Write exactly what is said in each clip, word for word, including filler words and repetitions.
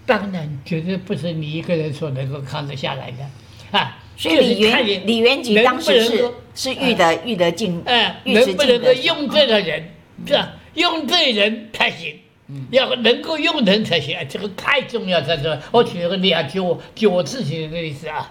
当然绝对不是你一个人所能够扛得下来的啊。 所以李元李元吉当时是是遇得遇得进， 哎，能不能够用对了人，是吧？用对人才行。要能够用人才行，这个太重要在这。我举个例啊，举我举我自己的例子啊。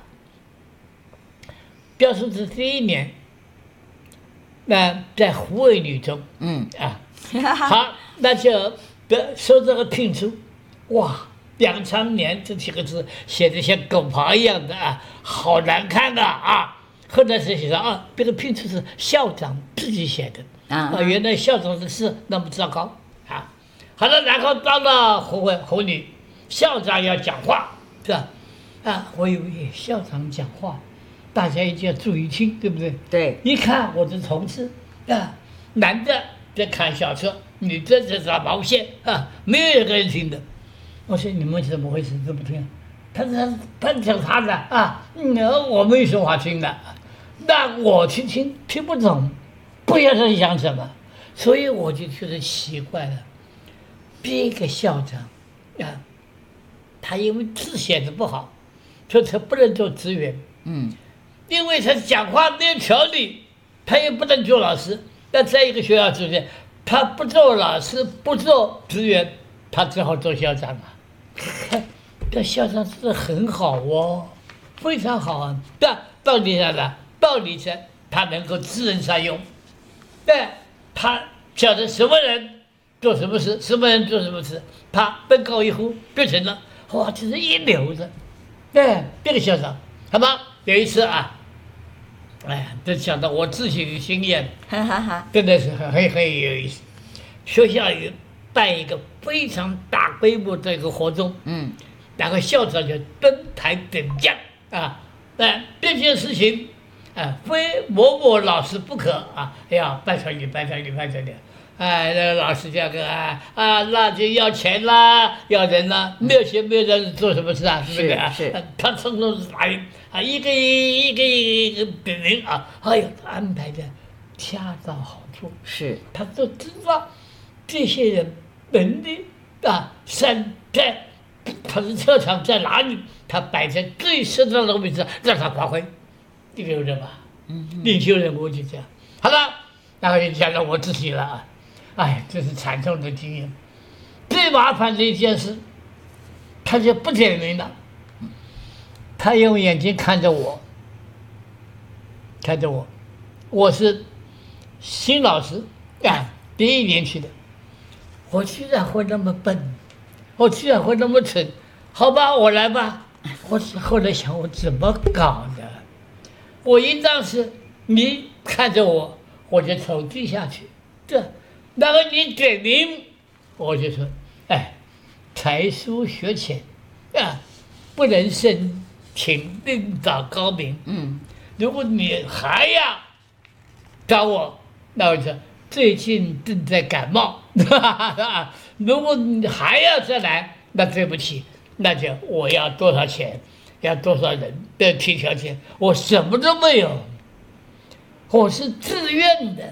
标叔子第一年，那在湖尾女中，嗯啊，好，那就得收这个聘书，哇，梁昌年这几个字写的像狗刨一样的啊，好难看的啊。后来才写上啊，这个聘书是校长自己写的啊，原来校长的事那么糟糕啊。好了，然后到了湖尾湖女，校长要讲话，是吧？啊，我以为校长讲话，大家一定要注意听，对不对？ 对。 一看我的同事啊，男的在看小说，女的在打毛线啊，没有一个人听的。我说你们怎么回事？怎么听？他他他讲他的啊，那我没什么话听的，那我去听听不懂，不知道他讲什么，所以我就觉得奇怪了。这个校长啊，他因为字写的不好，所以他不能做职员。嗯，因为他讲话没有条理，他也不能做老师。那在一个学校之间，他不做老师，不做职员，他只好做校长啊。这校长是很好哦，非常好啊。但道理上呢，道理上他能够知人善用，但他晓得什么人做什么事，什么人做什么事，他登高一呼变成了，哇，这是一流的。对，这个校长，好吧？有一次啊，哎呀，这讲到我自己的经验，真的是很很很有意思。学校有办一个非常大规模的一个活动，嗯，然后校长就登台点将啊，那这件事情啊，非某某老师不可啊，哎呀，拜托你，拜托你，拜托你。哎，那个老师这个啊啊，那就要钱啦，要人啦，没有钱没有人做什么事啊？是不是啊？ 是。 他通通是打人啊，一个一个一个点名啊，哎呦，他安排的恰到好处。 是。 他都知道这些人能力啊，善在他的特长在哪里，他摆在最适当的位置让他发挥，这个有人吧？嗯。领袖人物就这样。好了，然后就讲到我自己了啊。哎，这是惨痛的经验。最麻烦的一件事，他就不点名了，他用眼睛看着我，看着我，我是新老师啊，第一年去的，我居然会那么笨，我居然会那么蠢，好吧，我来吧。我后来想，我怎么搞的？我应当是你看着我，我就头低下去，这。然后你点名，我就说，哎，才疏学浅，啊，不能生，请另找高明。嗯，如果你还要找我，那我说最近正在感冒，如果你还要再来，那对不起，那就我要多少钱，要多少人的提条件，我什么都没有，我是自愿的。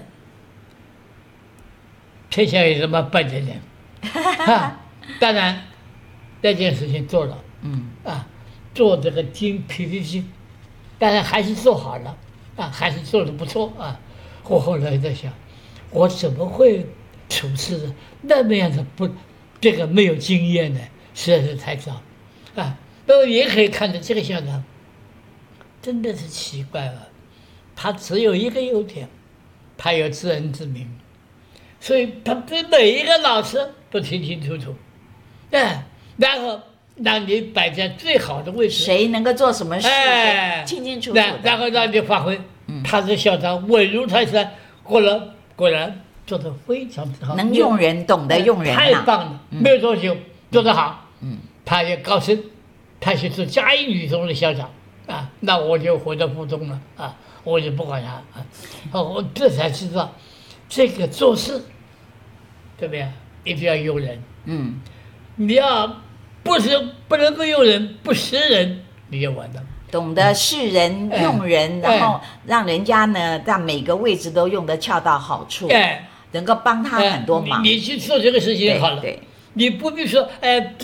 天下有什么笨的人？啊，当然，这件事情做了，嗯啊，做这个精疲力尽，当然还是做好了，啊，还是做的不错啊。我后来在想，我怎么会处事的那么样的不，这个没有经验呢？实在是太早，啊，那么也可以看到这个校长，真的是奇怪了，他只有一个优点，他有知人之明。所以他对每一个老师都清清楚楚，哎，然后让你摆在最好的位置， 谁能够做什么事， 哎， 清清楚楚的， 然后让你发挥。嗯、他是校长，稳如泰山，果然果然做得非常之好， 能用人，懂得用人、啊， 太棒了，嗯、没有多久做得好。嗯，他也高升，他去做嘉义女中的校长啊，那我就回到附中了啊，我就不管他啊，哦，我这才知道。这个做事，对不对？一定要用人。嗯，你要不是不能够用人，不识人，你就完了。 懂得识人、嗯、用人，哎、然后让人家呢，在每个位置都用得恰到好处，哎、能够帮他很多忙。 哎、你, 你去做这个事情好了， 对对， 你不必说，哎。